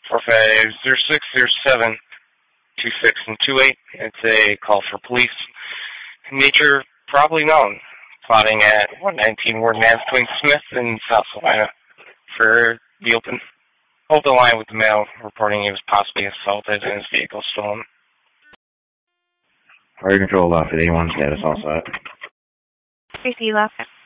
45060726 and 28. It's a call for police. Nature probably known. Plotting at 119 Warden Ave, Twin Smith in South Salina for the open. Hold the line with the male reporting he was possibly assaulted and his vehicle stolen. Fire control off at A1 status all set. Tracy left.